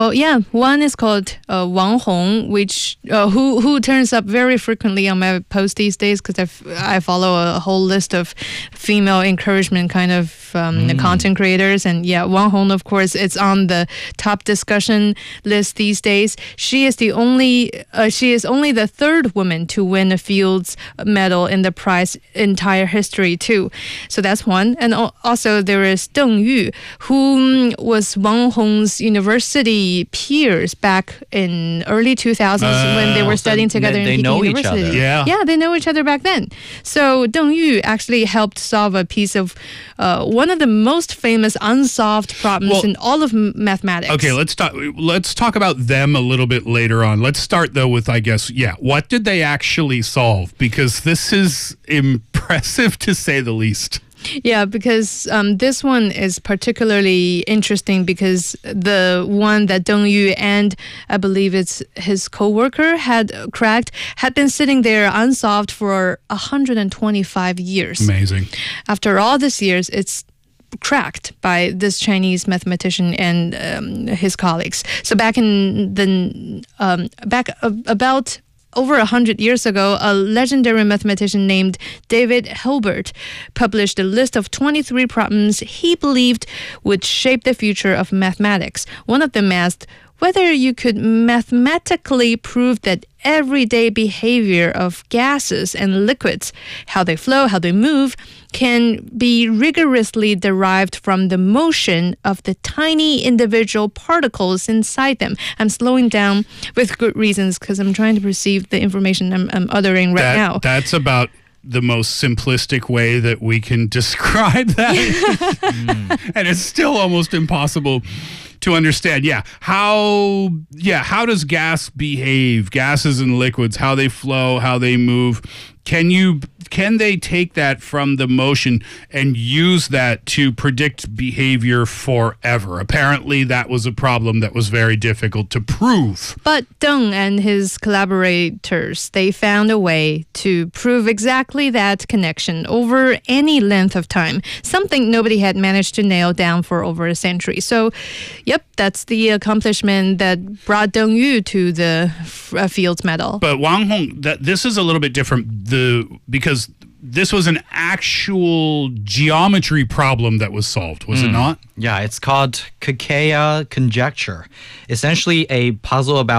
Well, yeah, one is called Wang Hong, which who turns up very frequently on my post these days because I follow a whole list of female encouragement kind of content creators, and yeah, Wang Hong, of course, it's on the top discussion list these days. She is only the third woman to win a Fields medal in the prize entire history too. So that's one, and also there is Deng Yu, who was Wang Hong's university peers back in early 2000s when they were studying together in Peking University. Yeah, they know each other back then. So Deng Yu actually helped solve a piece of one of the most famous unsolved problems in all of mathematics. Okay, let's talk about them a little bit later on. Let's start though with, I guess, what did they actually solve? Because this is impressive to say the least. Yeah, because this one is particularly interesting because the one that Deng Yu and I believe it's his co-worker had cracked had been sitting there unsolved for 125 years. Amazing. After all these years, it's cracked by this Chinese mathematician and his colleagues. So back about over 100 years ago, a legendary mathematician named David Hilbert published a list of 23 problems he believed would shape the future of mathematics. One of them asked whether you could mathematically prove that everyday behavior of gases and liquids, how they flow, how they move, can be rigorously derived from the motion of the tiny individual particles inside them. I'm slowing down with good reasons because I'm trying to perceive the information I'm uttering right now. That's about the most simplistic way that we can describe that. And it's still almost impossible to understand. How does gas behave? Gases and liquids, how they flow, how they move. Can they take that from the motion and use that to predict behavior forever? Apparently, that was a problem that was very difficult to prove. But Deng and his collaborators, they found a way to prove exactly that connection over any length of time, something nobody had managed to nail down for over a century. So, yep, that's the accomplishment that brought Deng Yu to the Fields Medal. But Wang Hong, this is a little bit different because this was an actual geometry problem that was solved, was it not? Yeah, it's called Kakeya conjecture. Essentially a puzzle about